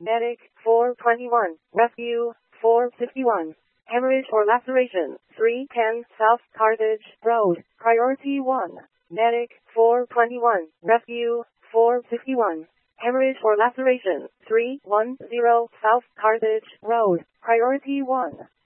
Medic 421. Rescue 451. Hemorrhage or laceration 310 South Carthage Road. Priority 1. Medic 421. Rescue 451. Hemorrhage or laceration 310 South Carthage Road. Priority 1.